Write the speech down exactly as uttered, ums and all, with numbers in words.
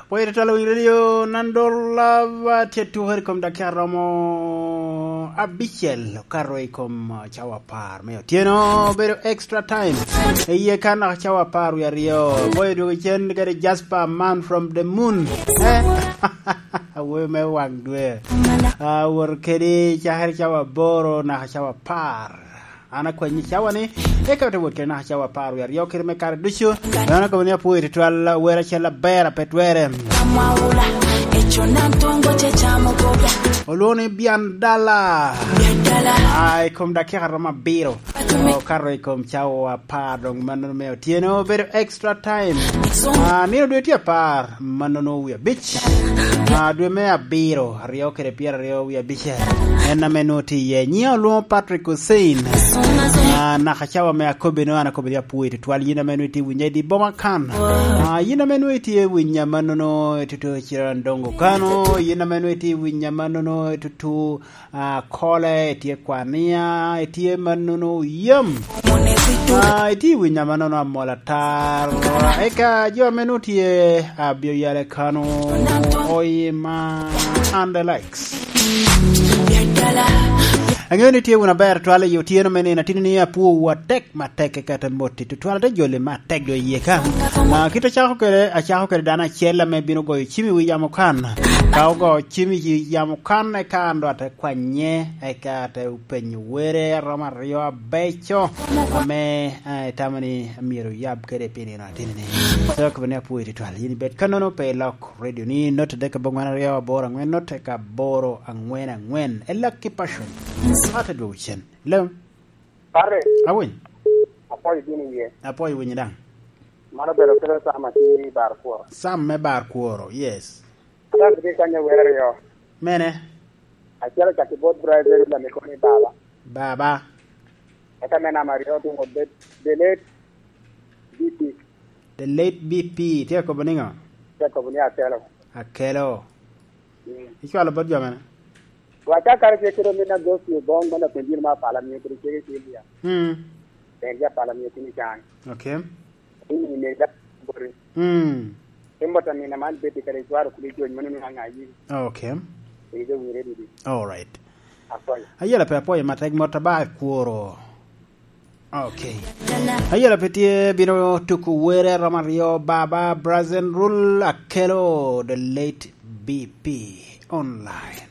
Poi talo radio nandorla tetu her kom Dakar mo abichel karo kom chawa par me tieno bero extra time ye kana chawa par ya rio boy do chen gare Jasper man from the moon we me wang dwe our kedi chahar chawa boro na chawa par ana kwenye chawa ni eka to wote na chawa paru ya yoker me kar dushu ana ko nya puiri to alla wera chela bera petwere olone bian dala ai kom da kera ma biro o karo kom chawa pardon manu me tieno very extra time ah ni do tia par manu we bitch ah do me a biro rio kere pier rio we bitch enna menoti ye nyo lo Patrick Hussein ah na chawa me akobe no ana kobe ya puiri to yina menoti winyedi boma kan ah yina menoti winya manu no to chira ndongo kano yina menoti winya manu no to uh, kole tie kwania tie manu yum ah iti winya manu no molatar eka jo menoti abio yale kano oyema and the likes angeni tie una ber to ale yotieno menena tinini apu wa tek matek kata moti to ale jole matek do yeka ma kito chako kere a chako kere dana chela me bino go chimi wi yamo kan ka go chimi yamo kan e kando ate kwanye e kata upenyu were romario becho me tamani miro yab kere pini na tinini so ko ne apu to ale yini bet kanono pe lock radio ni not de ka bongwana rio boro ngwen not ka boro angwen angwen e lucky passion Sata do chen. Hello. Pare. Awin. Apoy dini ye. Apoy winyidang. Mano bero pero sama ti bar kuoro. Sam me bar kuoro. Yes. Sa de kanya were yo. Mene. Akira kati bot driver la me koni baba. Baba. Eka mena mario tu ngode the late B P. The late B P. Tia ko baninga. Tia ko bunia telo. Akelo. Ikwa la bot jamana. Wacha kare ke kiro mina dosi bon mana penjir ma pala mi kiri ke ke hmm penja pala mi kini kan okay ini ne da bori hmm embo tan mina man beti kare swaro kuli jo manu na ngaji okay e do we ready all right apoy ayela pe apoy matag mota ba kuoro okay ayela petie bino tuku were romario baba brazen rule akelo the late B P online